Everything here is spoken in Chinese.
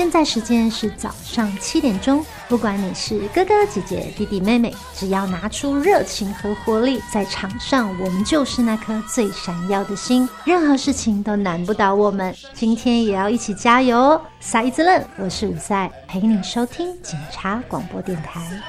现在时间是早上7点钟，不管你是哥哥姐姐弟弟妹妹，只要拿出热情和活力，在场上我们就是那颗最闪耀的星，任何事情都难不倒我们。今天也要一起加油哦！撒一子愣，我是伍赛，陪你收听警察广播电台。